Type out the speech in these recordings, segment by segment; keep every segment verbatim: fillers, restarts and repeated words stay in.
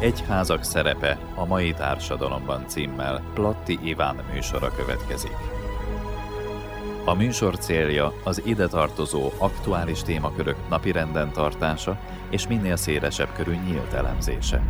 Egyházak szerepe a mai társadalomban címmel Platti Iván műsora következik. A műsor célja az ide tartozó aktuális témakörök napirenden tartása és minél szélesebb körű nyílt elemzése.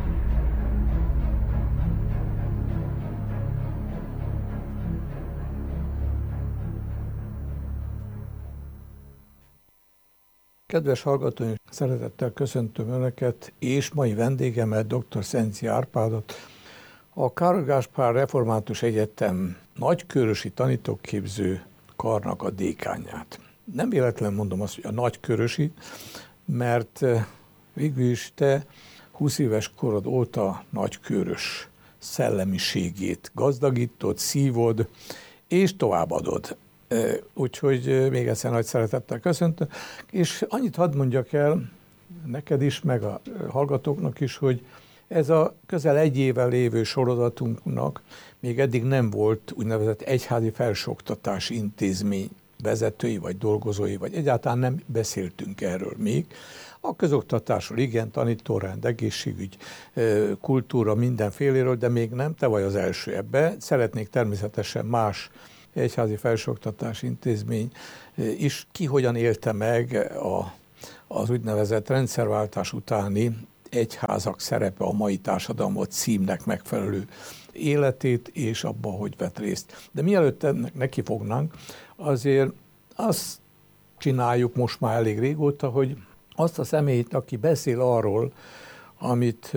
Kedves hallgatóink, szeretettel köszöntöm Önöket, és mai vendégemet, dr. Szenci Árpádot, a Károly Gáspár Református Egyetem nagykörösi tanítóképző karnak a dékánját. Nem véletlen mondom azt, hogy a nagykörösi, mert végül is te húsz éves korod óta nagykörös szellemiségét gazdagítod, szívod, és továbbadod. Úgyhogy még egyszer nagy szeretettel köszöntöm, és annyit hadd mondjak el neked is, meg a hallgatóknak is, hogy ez a közel egy éve lévő sorozatunknak még eddig nem volt úgynevezett egyházi felsőoktatási intézmény vezetői vagy dolgozói, vagy egyáltalán nem beszéltünk erről még. A közoktatásról igen, tanítórend, egészségügy, kultúra, mindenféléről, de még nem, te vagy az első ebbe. Szeretnék természetesen más egyházi felsőoktatási intézmény is ki hogyan élte meg a, az úgynevezett rendszerváltás utáni egyházak szerepe a mai társadalmat címnek megfelelő életét, és abban, hogy vett részt. De mielőtt ennek nekifognánk, azért azt csináljuk most már elég régóta, hogy azt a személyt, aki beszél arról, amit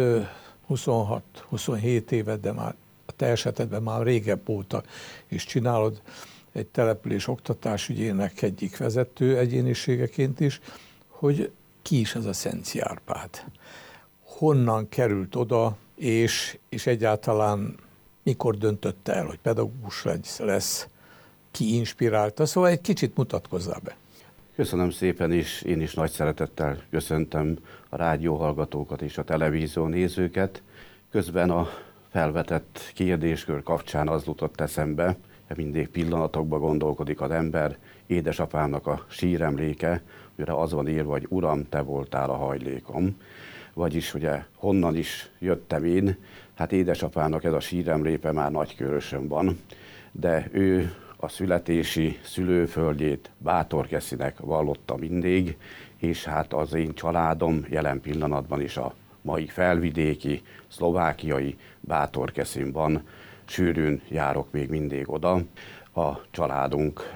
huszonhat-huszonhét évet, de már a te esetedben már régebb óta is csinálod, egy település oktatás ügyének egyik vezető egyéniségeként is, hogy ki is ez a Szenci Árpád. Honnan került oda, és, és egyáltalán mikor döntött el, hogy pedagógus lesz, ki inspirálta, szóval egy kicsit mutatkozzál be. Köszönöm szépen, és én is nagy szeretettel köszöntöm a rádióhallgatókat és a televízió nézőket. Közben a felvetett kérdéskör kapcsán az jutott eszembe, mindig pillanatokban gondolkodik az ember, édesapámnak a síremléke, mire az van írva, hogy Uram, te voltál a hajlékom. Vagyis ugye honnan is jöttem én, hát édesapámnak ez a síremléke már Nagykörösön van, de ő a születési szülőföldjét Bátorkeszinek vallotta mindig, és hát az én családom jelen pillanatban is a mai felvidéki, szlovákiai Bátorkeszin van, sűrűn járok még mindig oda. A családunk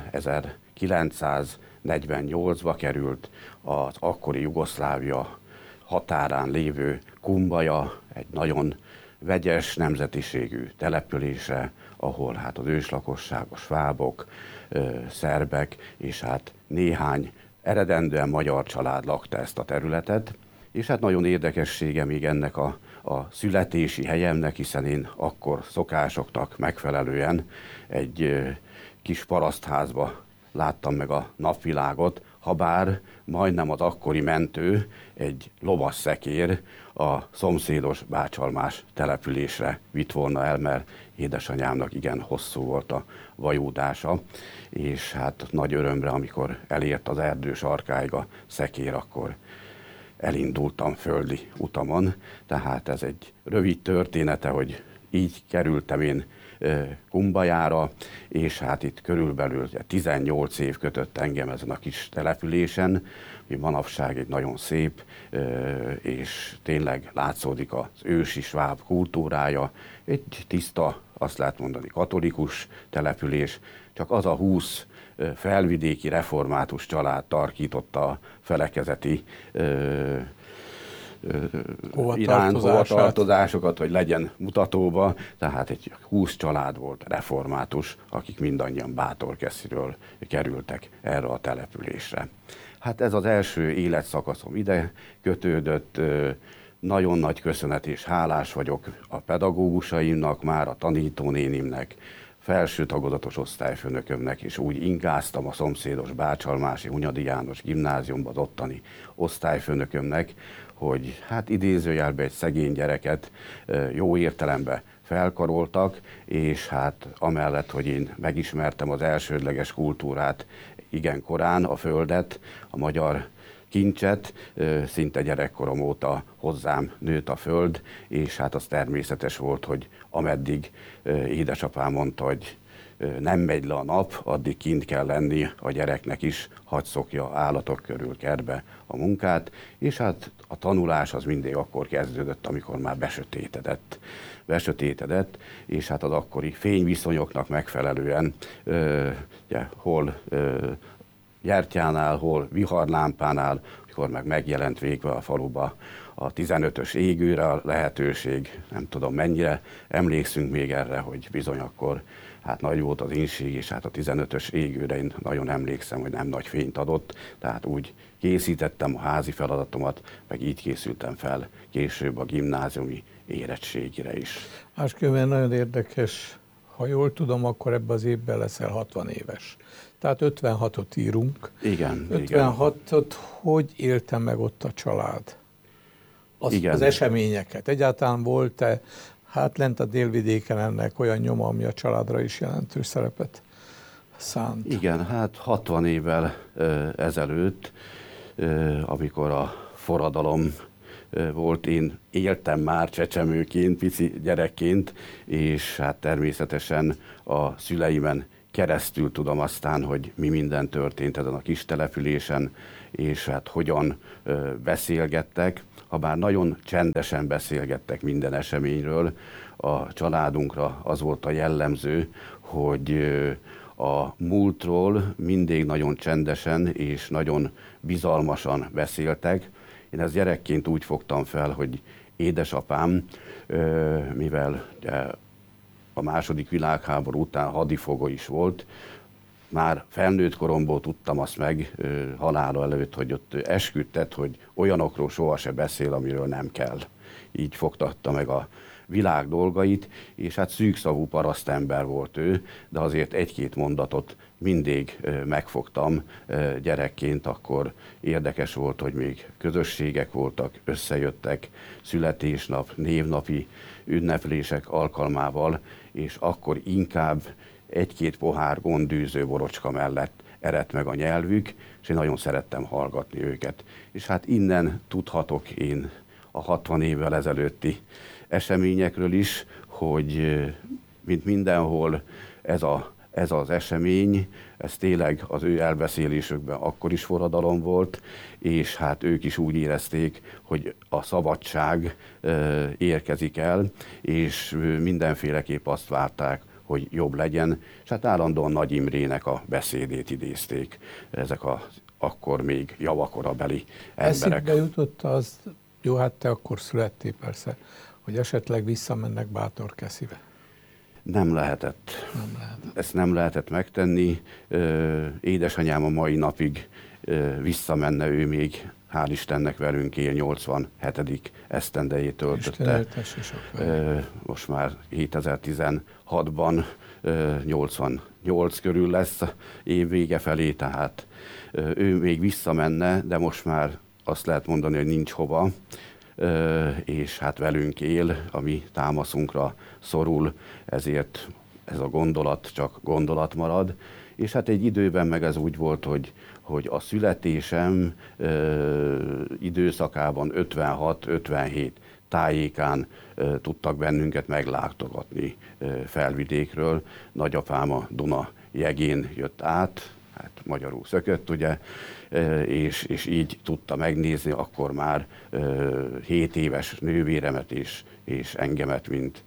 ezerkilencszáznegyvennyolcba került az akkori Jugoszlávia határán lévő Kumbaja, egy nagyon vegyes nemzetiségű településre, ahol hát az őslakosság, a svábok, szerbek és hát néhány eredendően magyar család lakta ezt a területet. És hát nagyon érdekessége még ennek a, a születési helyemnek, hiszen én akkor szokásoknak megfelelően egy ö, kis parasztházba láttam meg a napvilágot, habár majdnem az akkori mentő egy lovasszekér a szomszédos Bácsalmás településre vitt volna el, mert édesanyámnak igen hosszú volt a vajódása, és hát nagy örömre, amikor elért az erdő sarkáig a szekér, akkor elindultam földi utamon, tehát ez egy rövid története, hogy így kerültem én Kumbajára, és hát itt körülbelül tizennyolc év kötött engem ezen a kis településen, ami manapság egy nagyon szép, és tényleg látszódik az ősi sváb kultúrája, egy tiszta, azt lehet mondani, katolikus település, csak az a húsz felvidéki református család tarkította a felekezeti ö, iránt, hovatartozásokat, hogy legyen mutatóba, tehát egy húsz család volt református, akik mindannyian Bátorkesziről kerültek erre a településre. Hát ez az első életszakaszom ide kötődött, nagyon nagy köszönet és hálás vagyok a pedagógusaimnak, már a tanítónénimnek, felső tagozatos osztályfőnökömnek, és úgy ingáztam a szomszédos Bácsalmási Hunyadi János gimnáziumban az ottani osztályfőnökömnek, hogy hát idézőjelben egy szegény gyereket jó értelemben felkaroltak, és hát amellett, hogy én megismertem az elsődleges kultúrát igen korán, a földet, a magyar kincset, szinte gyerekkorom óta hozzám nőtt a föld, és hát az természetes volt, hogy ameddig édesapám mondta, hogy nem megy le a nap, addig kint kell lenni a gyereknek is, hadd szokja állatok körül kertbe a munkát, és hát a tanulás az mindig akkor kezdődött, amikor már besötétedett. besötétedett, és hát az akkori fényviszonyoknak megfelelően ö, ugye, hol ö, gyertyánál, hol viharlámpánál, amikor meg megjelent végre a faluba a tizenötös égőre a lehetőség, nem tudom mennyire emlékszünk még erre, hogy bizony akkor hát nagy volt az inség, és hát a tizenötös égőre én nagyon emlékszem, hogy nem nagy fényt adott, tehát úgy készítettem a házi feladatomat, meg így készültem fel később a gimnáziumi érettségire is. Máskülönben nagyon érdekes, ha jól tudom, akkor ebben az évben leszel hatvan éves. Tehát ötvenhatot írunk. Igen. ötvenhatot hogy élte meg ott a család? Az, igen. az eseményeket. Egyáltalán volt-e hát lent a délvidéken ennek olyan nyoma, ami a családra is jelentős szerepet szánt? Igen, hát hatvan évvel ezelőtt, amikor a forradalom volt, én éltem már csecsemőként, pici gyerekként, és hát természetesen a szüleimen keresztül tudom aztán, hogy mi minden történt ezen a kis településen, és hát hogyan beszélgettek, ha bár nagyon csendesen beszélgettek minden eseményről, a családunkra az volt a jellemző, hogy a múltról mindig nagyon csendesen és nagyon bizalmasan beszéltek. Én ezt gyerekként úgy fogtam fel, hogy édesapám, mivel a második világháború után hadifogó is volt, már felnőtt koromból tudtam azt meg halála előtt, hogy ott esküdtet, hogy olyanokról soha se beszél, amiről nem kell. Így fogtatta meg a világ dolgait, és hát szűkszavú parasztember volt ő, de azért egy-két mondatot mindig megfogtam gyerekként, akkor érdekes volt, hogy még közösségek voltak, összejöttek születésnap, névnapi ünneplések alkalmával, és akkor inkább egy-két pohár gondűző borocska mellett eredt meg a nyelvük, és én nagyon szerettem hallgatni őket. És hát innen tudhatok én a hatvan évvel ezelőtti eseményekről is, hogy mint mindenhol ez, a, ez az esemény, ez tényleg az ő elbeszélésükben akkor is forradalom volt, és hát ők is úgy érezték, hogy a szabadság érkezik el, és mindenféleképp azt várták, hogy jobb legyen, és hát állandóan Nagy Imrének a beszédét idézték ezek az akkor még javakorabeli emberek. Eszükbe jutott az, jó, hát te akkor születtél persze, hogy esetleg visszamennek Bátorkeszibe? Nem lehetett. Nem lehetett. Ezt nem lehetett megtenni. Édesanyám a mai napig visszamenne, ő még hál' Istennek velünk él, nyolcvanhetedik esztendejét töltötte. Most már kétezer-tizenhatban nyolcvannyolc körül lesz év vége felé, tehát ő még visszamenne, de most már azt lehet mondani, hogy nincs hova, és hát velünk él, a mi támaszunkra szorul, ezért ez a gondolat csak gondolat marad. És hát egy időben meg ez úgy volt, hogy, hogy a születésem ö, időszakában ötvenhat ötvenhét tájékán ö, tudtak bennünket meglátogatni ö, felvidékről. Nagyapám a Duna jegén jött át, hát magyarul szökött, ugye, és, és így tudta megnézni akkor már hét éves nővéremet és, és engemet, mint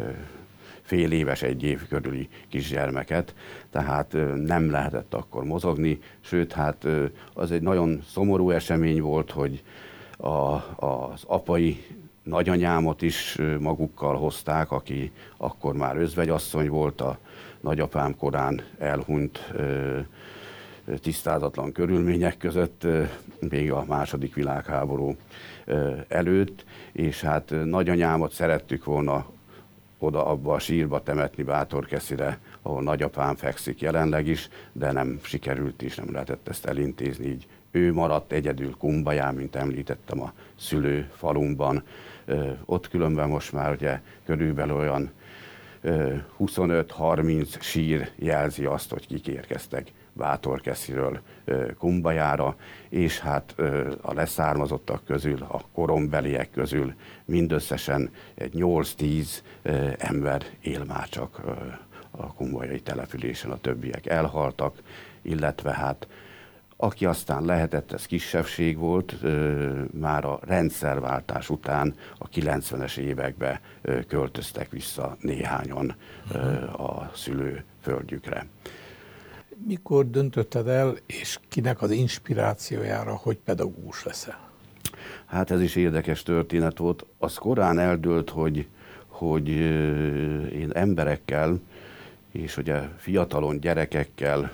fél éves, egy év körüli kisgyermeket, tehát nem lehetett akkor mozogni, sőt, hát az egy nagyon szomorú esemény volt, hogy a, az apai nagyanyámot is magukkal hozták, aki akkor már özvegyasszony volt, a nagyapám korán elhunyt tisztázatlan körülmények között, még a második világháború előtt, és hát nagyanyámat szerettük volna oda abba a sírba temetni Bátorkeszire, ahol nagyapám fekszik jelenleg is, de nem sikerült is, nem lehetett ezt elintézni, így ő maradt egyedül Kumbaján, mint említettem, a szülő falumban. Ott különben most már ugye körülbelül olyan huszonöt-harminc sír jelzi azt, hogy kik érkeztek Bátorkesziről Kumbayára, és hát a leszármazottak közül, a korombeliek közül mindösszesen egy nyolc-tíz ember él már csak a kumbayai településen, a többiek elhaltak, illetve hát aki aztán lehetett, ez kisebbség volt, már a rendszerváltás után a kilencvenes években költöztek vissza néhányan a szülőföldjükre. Mikor döntötted el, és kinek az inspirációjára, hogy pedagógus leszel? Hát ez is érdekes történet volt. Az korán eldőlt, hogy, hogy én emberekkel, és ugye fiatalon gyerekekkel,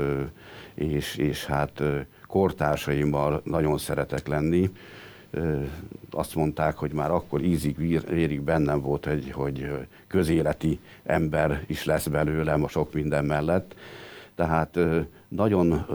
és, és hát kortársaimmal nagyon szeretek lenni. Azt mondták, hogy már akkor ízig, vérig bennem volt, hogy, hogy közéleti ember is lesz belőlem a sok minden mellett. Tehát nagyon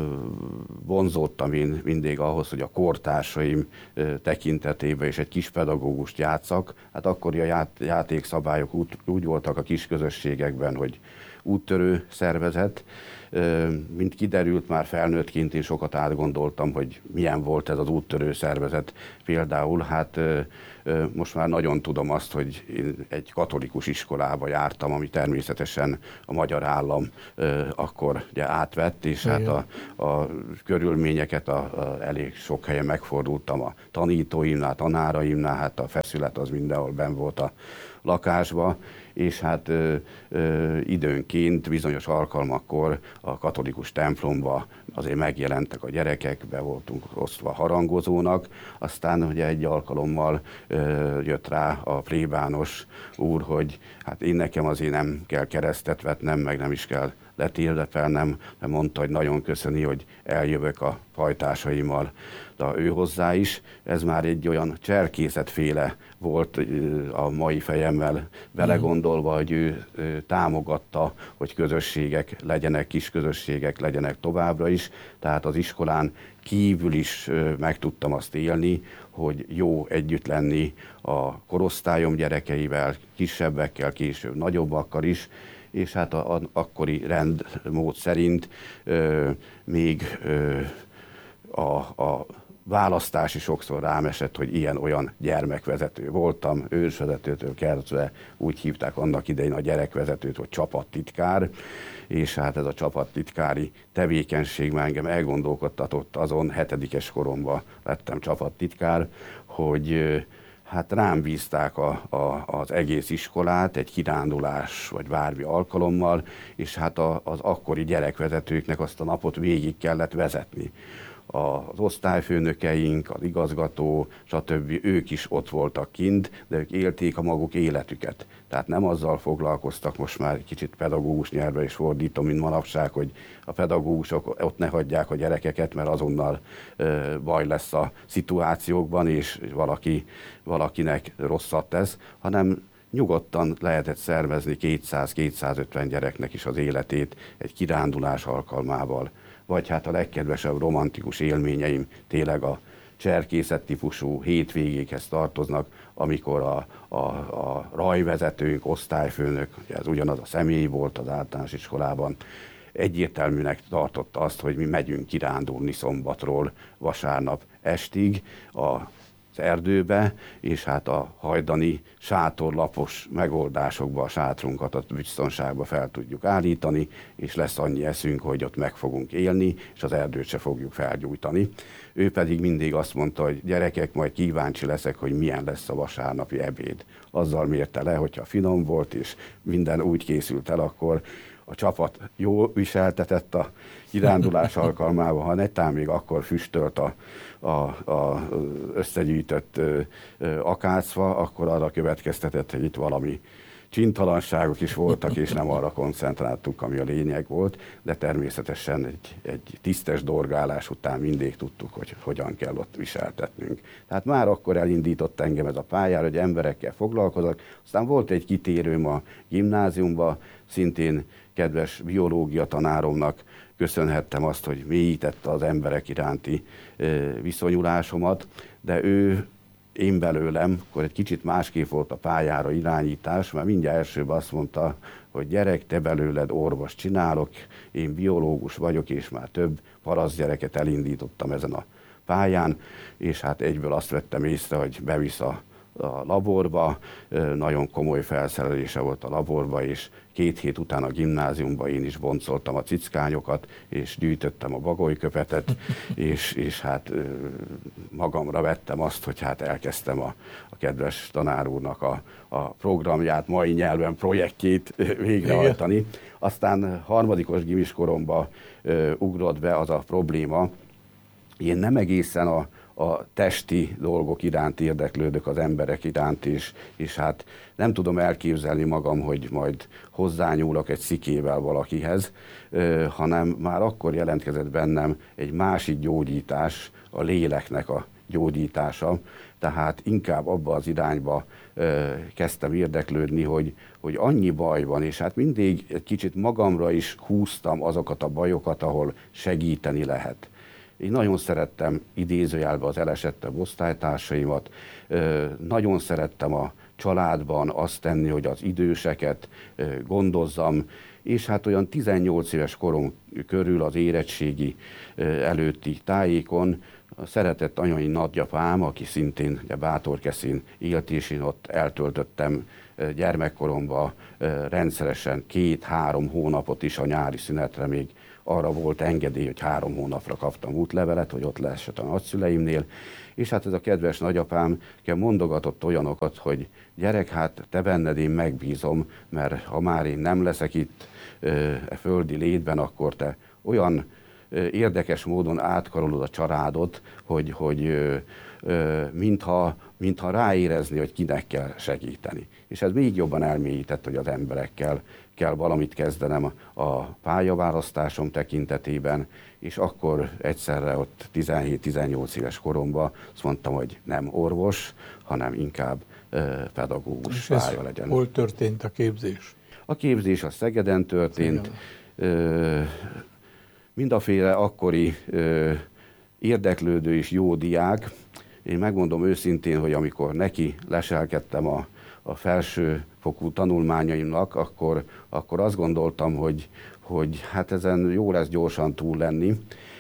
vonzódtam én mindig ahhoz, hogy a kortársaim tekintetében is egy kis pedagógust játszak. Hát akkor a játékszabályok úgy, úgy voltak a kis közösségekben, hogy úttörő szervezet. Mint kiderült, már felnőttként én sokat átgondoltam, hogy milyen volt ez az úttörő szervezet. Például hát most már nagyon tudom azt, hogy én egy katolikus iskolába jártam, ami természetesen a magyar állam akkor ugye átvett, és hát a, a körülményeket a, a elég sok helyen megfordultam a tanítóimnál, tanáraimnál, hát a feszület az mindenhol benn volt a lakásba, és hát ö, ö, időnként, bizonyos alkalmakkor a katolikus templomba azért megjelentek a gyerekek, be voltunk osztva harangozónak, aztán ugye egy alkalommal ö, jött rá a plébános úr, hogy hát én nekem azért nem kell keresztet vetnem, meg nem is kell letérdepelnem, de mondta, hogy nagyon köszöni, hogy eljövök a pajtásaimmal, de ő hozzá is. Ez már egy olyan cserkészetféle volt a mai fejemmel belegondolva, hogy ő, ő támogatta, hogy közösségek legyenek, kis közösségek legyenek továbbra is. Tehát az iskolán kívül is meg tudtam azt élni, hogy jó együtt lenni a korosztályom gyerekeivel, kisebbekkel, később nagyobbakkal is, és hát az akkori rendmód szerint ö, még ö, a, a választás is sokszor rám esett, hogy ilyen-olyan gyermekvezető voltam, ősvezetőtől kezdve úgy hívták annak idején a gyerekvezetőt, hogy csapattitkár, és hát ez a csapattitkári tevékenység már engem elgondolkodtatott azon, hetedikes koromban lettem csapattitkár, hogy hát rám bízták a, a, az egész iskolát egy kirándulás vagy bármi alkalommal, és hát a, az akkori gyerekvezetőknek azt a napot végig kellett vezetni. Az osztályfőnökeink, az igazgató, stb. Ők is ott voltak kint, de ők élték a maguk életüket. Tehát nem azzal foglalkoztak, most már kicsit pedagógus nyelvre is fordítom, mint manapság, hogy a pedagógusok ott ne hagyják a gyerekeket, mert azonnal ö, baj lesz a szituációkban, és valaki, valakinek rosszat tesz, hanem nyugodtan lehetett szervezni kétszáz-kétszázötven gyereknek is az életét egy kirándulás alkalmával. Vagy hát a legkedvesebb romantikus élményeim tényleg a cserkészet típusú hétvégékhez tartoznak, amikor a, a, a rajvezetőnk, osztályfőnök, ez ugyanaz a személy volt az általános iskolában, egyértelműnek tartotta azt, hogy mi megyünk kirándulni szombatról vasárnap estig a az erdőbe, és hát a hajdani sátorlapos megoldásokba a sátrunkat a biztonságba fel tudjuk állítani, és lesz annyi eszünk, hogy ott meg fogunk élni, és az erdőt se fogjuk felgyújtani. Ő pedig mindig azt mondta, hogy gyerekek, majd kíváncsi leszek, hogy milyen lesz a vasárnapi ebéd. Azzal mérte le, hogyha finom volt, és minden úgy készült el, akkor a csapat jól viseltetett a kirándulás alkalmával, ha netán még akkor füstölt a, a, a összegyűjtött ö, ö, akácfa, akkor arra következtetett, hogy itt valami csintalanságok is voltak, és nem arra koncentráltuk, ami a lényeg volt, de természetesen egy, egy tisztes dorgálás után mindig tudtuk, hogy hogyan kell ott viseltetnünk. Tehát már akkor elindított engem ez a pályára, hogy emberekkel foglalkozok. Aztán volt egy kitérőm a gimnáziumba, szintén kedves biológia tanáromnak köszönhettem azt, hogy mélyítette az emberek iránti viszonyulásomat, de ő én belőlem, akkor egy kicsit másképp volt a pályára irányítás, mert mindjárt elsőbb azt mondta, hogy gyerek, te belőled orvos csinálok, én biológus vagyok, és már több parasztgyereket elindítottam ezen a pályán, és hát egyből azt vettem észre, hogy bevisz a, a laborba, nagyon komoly felszerelése volt a laborba, és két hét után a gimnáziumban én is boncoltam a cickányokat, és gyűjtöttem a bagolyköpetet, és, és hát magamra vettem azt, hogy hát elkezdtem a, a kedves tanár úrnak a, a programját, mai nyelven projektjét végrehajtani. Igen. Aztán harmadikos gimis koromban ugrott be az a probléma, én nem egészen a, a testi dolgok iránt érdeklődök, az emberek iránt is, és hát nem tudom elképzelni magam, hogy majd hozzányúlok egy szikével valakihez, hanem már akkor jelentkezett bennem egy másik gyógyítás, a léleknek a gyógyítása, tehát inkább abba az irányba kezdtem érdeklődni, hogy, hogy annyi baj van, és hát mindig egy kicsit magamra is húztam azokat a bajokat, ahol segíteni lehet. Én nagyon szerettem idézőjelbe az elesettebb osztálytársaimat, nagyon szerettem a családban azt tenni, hogy az időseket gondozzam, és hát olyan tizennyolc éves korom körül az érettségi előtti tájékon a szeretett anyai nagyapám, aki szintén Bátorkeszin élt, és én ott eltöltöttem gyermekkoromban rendszeresen két-három hónapot is a nyári szünetre, még arra volt engedély, hogy három hónapra kaptam útlevelet, hogy ott lehessek a nagyszüleimnél, és hát ez a kedves nagyapám mondogatott olyanokat, hogy gyerek, hát te benned én megbízom, mert ha már én nem leszek itt e földi létben, akkor te olyan érdekes módon átkarolod a családot, hogy, hogy mintha, mintha ráérezni, hogy kinek kell segíteni. És ez még jobban elmélyített, hogy az emberekkel kell valamit kezdenem a pályaválasztásom tekintetében, és akkor egyszerre ott tizenhét-tizennyolc éves koromban azt mondtam, hogy nem orvos, hanem inkább pedagógus és pálya legyen. Hol történt a képzés? A képzés a Szegeden történt. Szegeden. Mindaféle akkori érdeklődő és jó diák. Én megmondom őszintén, hogy amikor neki leselkedtem a, a felsőfokú tanulmányaimnak, akkor, akkor azt gondoltam, hogy, hogy hát ezen jó lesz gyorsan túl lenni,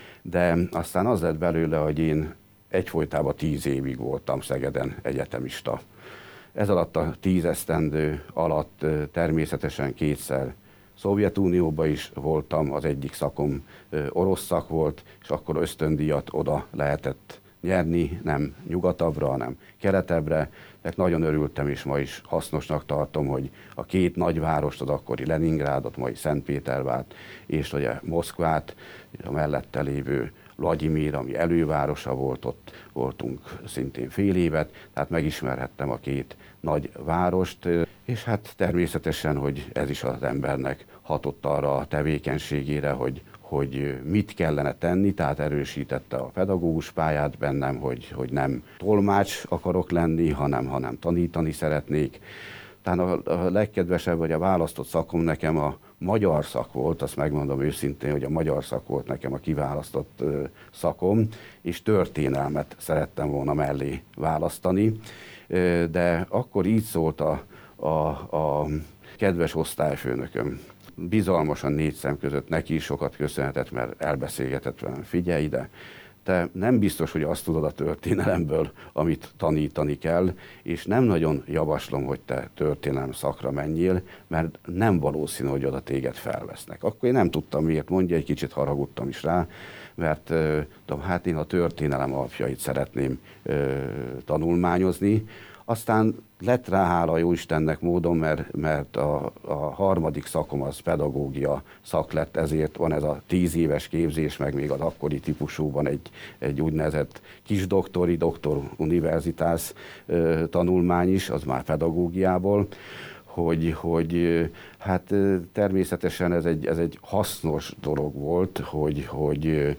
de aztán az lett belőle, hogy én egyfolytában tíz évig voltam Szegeden egyetemista. Ez alatt a tíz esztendő alatt természetesen kétszer Szovjetunióban is voltam, az egyik szakom orosz szak volt, és akkor ösztöndíjat oda lehetett nyerni, nem nyugatabbra, hanem keletebbre. Tehát nagyon örültem, és ma is hasznosnak tartom, hogy a két nagyvárost, az akkori Leningrádot, mai Szentpétervárt, és ugye Moszkvát, a mellette lévő Vlagyimir, ami elővárosa volt, ott voltunk szintén fél évet, tehát megismerhettem a két nagy várost, és hát természetesen, hogy ez is az embernek hatott arra a tevékenységére, hogy, hogy mit kellene tenni, tehát erősítette a pedagógus pályát bennem, hogy, hogy nem tolmács akarok lenni, hanem, hanem tanítani szeretnék. Tehát a, a legkedvesebb, vagy a választott szakom nekem a magyar szak volt, azt megmondom őszintén, hogy a magyar szak volt nekem a kiválasztott ö, szakom, és történelmet szerettem volna mellé választani, ö, de akkor így szólt a, a, a kedves osztályfőnököm. Bizalmasan négy szem között neki is sokat köszönhetett, mert elbeszélgetett velem, figyelj ide, te nem biztos, hogy azt tudod a történelemből, amit tanítani kell, és nem nagyon javaslom, hogy te történelem szakra menjél, mert nem valószínű, hogy oda téged felvesznek. Akkor én nem tudtam, miért mondja, egy kicsit haragudtam is rá, mert tudom, hát én a történelem alapjait szeretném ö, tanulmányozni. Aztán lett rá hála Jóistennek módon, mert, mert a, a harmadik szakom az pedagógia szak lett, ezért van ez a tíz éves képzés, meg még az akkori típusúban egy, egy úgynevezett kisdoktori, doktor universitás ö, tanulmány is, az már pedagógiából, hogy, hogy hát természetesen ez egy, ez egy hasznos dolog volt, hogy, hogy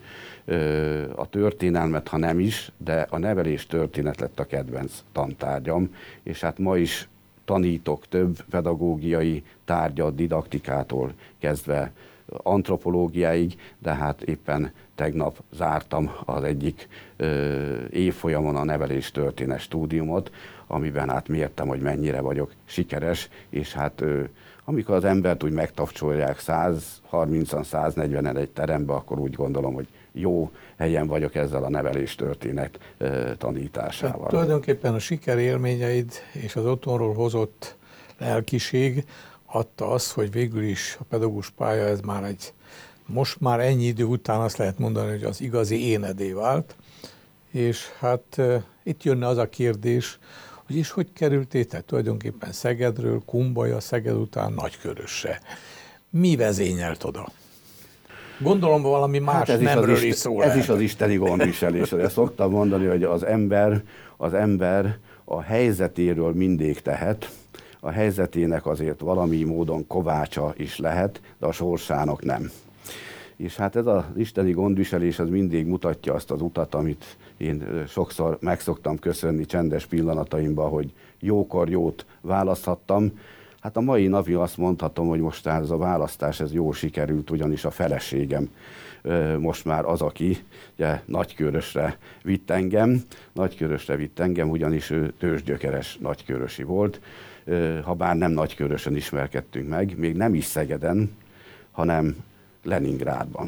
a történelmet, ha nem is, de a nevelés történet lett a kedvenc tantárgyam, és hát ma is tanítok több pedagógiai tárgyat, didaktikától kezdve antropológiáig, de hát éppen tegnap zártam az egyik évfolyamon a neveléstörténet stúdiumot, amiben hát mértem, hogy mennyire vagyok sikeres, és hát amikor az embert úgy megtapcsolják száz harmincan, száz negyvenen egy terembe, akkor úgy gondolom, hogy jó helyen vagyok ezzel a neveléstörténet tanításával. Tehát tulajdonképpen a sikerélményeid és az otthonról hozott lelkiség adta azt, hogy végül is a pedagógus pálya ez már egy, most már ennyi idő után azt lehet mondani, hogy az igazi énedé vált, és hát e, itt jönne az a kérdés, hogy és hogy kerültél te tulajdonképpen Szegedről, Kumbaja, Szeged után Nagykörösre. Mi vezényelt oda? Gondolom valami más hát ez nemről is, is szól. Ez is az isteni gondviselés. Ezt szoktam mondani, hogy az ember, az ember a helyzetéről mindig tehet, a helyzetének azért valami módon kovácsa is lehet, de a sorsának nem. És hát ez az isteni gondviselés az mindig mutatja azt az utat, amit én sokszor meg szoktam köszönni csendes pillanataimban, hogy jókor jót választhattam. Hát a mai napig azt mondhatom, hogy most ez a választás ez jól sikerült, ugyanis a feleségem most már az, aki ugye, Nagykörösre vitt engem. Nagykörösre vitt engem, ugyanis ő tőzsgyökeres nagykörösi volt. Ha bár nem Nagykörösön ismerkedtünk meg, még nem is Szegeden, hanem Leningrádban.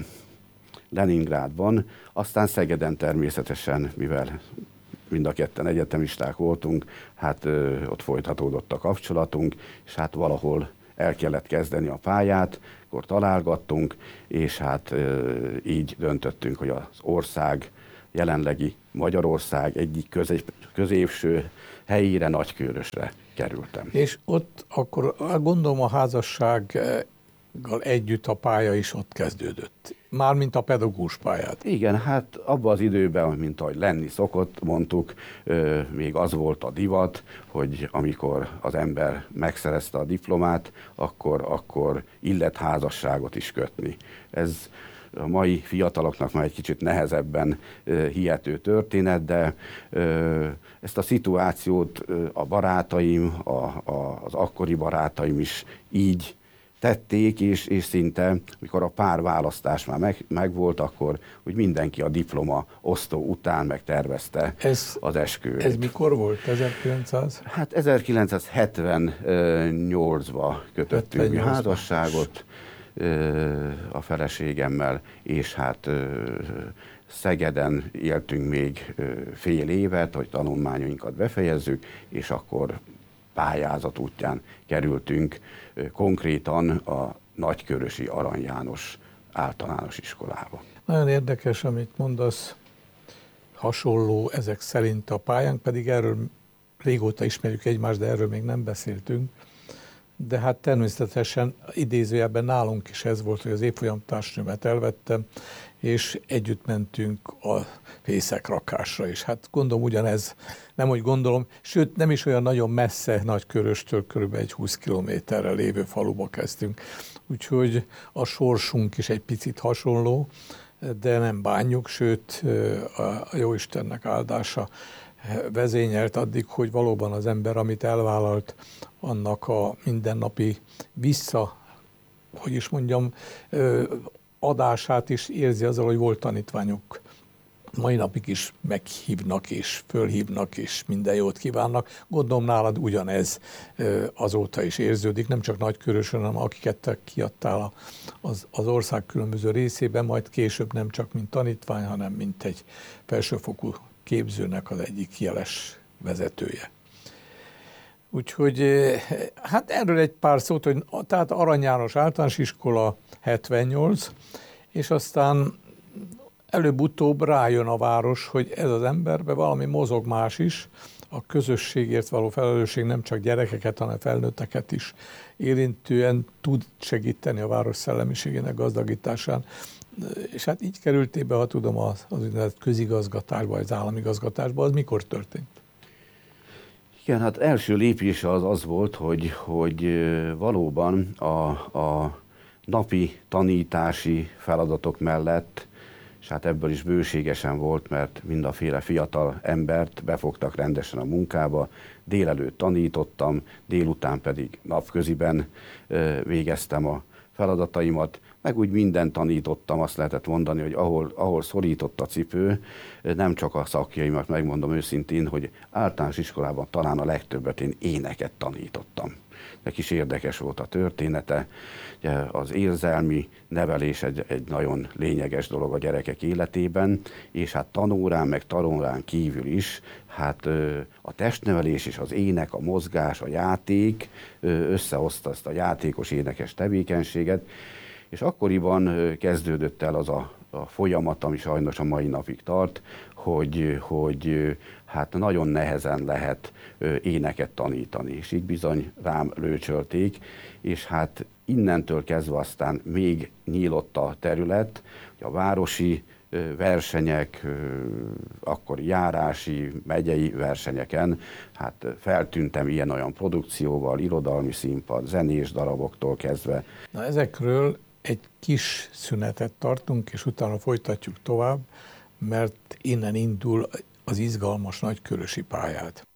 Leningrádban, aztán Szegeden természetesen, mivel mind a ketten egyetemisták voltunk, hát ö, ott folytatódott a kapcsolatunk, és hát valahol el kellett kezdeni a pályát, akkor találgattunk, és hát ö, így döntöttünk, hogy az ország, jelenlegi Magyarország egyik közép, középső helyére, Nagykörösre kerültem. És ott akkor gondolom a házassággal együtt a pálya is ott kezdődött. Mármint a pedagógus pályát. Igen, hát abban az időben, mint ahogy lenni szokott, mondtuk, még az volt a divat, hogy amikor az ember megszerezte a diplomát, akkor, akkor illet házasságot is kötni. Ez a mai fiataloknak már egy kicsit nehezebben hihető történet, de ezt a szituációt a barátaim, a, a, az akkori barátaim is így tették, és, és szinte, mikor a párválasztás már meg, megvolt, akkor úgy mindenki a diploma osztó után megtervezte ez, az esküvőt. Ez mikor volt? ezerkilencszáz? Hát ezerkilencszázhetvennyolcban kötöttünk mi házasságot a feleségemmel, és hát Szegeden éltünk még fél évet, hogy tanulmányainkat befejezzük, és akkor pályázat útján kerültünk konkrétan a Nagykörösi Arany János általános iskolába. Nagyon érdekes, amit mondasz, hasonló ezek szerint a pályánk, pedig erről régóta ismerjük egymást, de erről még nem beszéltünk. De hát természetesen idézőjelben nálunk is ez volt, hogy az évfolyam társnőmet elvettem, és együtt mentünk a fészekrakásra is. Hát gondolom ugyanez, nem úgy gondolom, sőt nem is olyan nagyon messze Nagyköröstől, körülbelül egy húsz kilométerre lévő faluba kezdtünk. Úgyhogy a sorsunk is egy picit hasonló, de nem bánjuk, sőt a Jóistennek áldása vezényelt addig, hogy valóban az ember, amit elvállalt, annak a mindennapi vissza, hogy is mondjam, adását is érzi azzal, hogy volt tanítványok. Mai napig is meghívnak és fölhívnak és minden jót kívánnak. Gondolom nálad ugyanez azóta is érződik, nem csak Nagykörösön, hanem akiket kiadtál az, az ország különböző részében, majd később nem csak mint tanítvány, hanem mint egy felsőfokú képzőnek az egyik jeles vezetője. Úgyhogy hát erről egy pár szót, hogy tehát Arany János általános iskola hetvennyolc, és aztán előbb-utóbb rájön a város, hogy ez az emberben valami mozog más is, a közösségért való felelősség nem csak gyerekeket, hanem felnőtteket is érintően tud segíteni a város szellemiségének gazdagításán. És hát így kerültél be, ha tudom, az, az úgynevezett közigazgatásba, az államigazgatásba. Az mikor történt? Igen, hát első lépése az az volt, hogy, hogy valóban a, a napi tanítási feladatok mellett, és hát ebből is bőségesen volt, mert mindaféle fiatal embert befogtak rendesen a munkába, délelőtt tanítottam, délután pedig napköziben végeztem a feladataimat, meg úgy mindent tanítottam, azt lehetett mondani, hogy ahol, ahol szorított a cipő, nem csak a szakjaimat, megmondom őszintén, hogy általános iskolában talán a legtöbbet én éneket tanítottam. Neki is érdekes volt a története. Az érzelmi nevelés egy, egy nagyon lényeges dolog a gyerekek életében, és hát tanórán, meg tanórán kívül is, hát a testnevelés és az ének, a mozgás, a játék összehozta ezt a játékos énekes tevékenységet, és akkoriban kezdődött el az a, a folyamat, ami sajnos a mai napig tart, hogy, hogy hát nagyon nehezen lehet éneket tanítani, és így bizony rám lőcsölték, és hát innentől kezdve aztán még nyílott a terület, hogy a városi versenyek, akkor járási, megyei versenyeken, hát feltűntem ilyen-olyan produkcióval, irodalmi színpad, zenés daraboktól kezdve. Na ezekről egy kis szünetet tartunk, és utána folytatjuk tovább, mert innen indul az izgalmas nagykörösi pályát.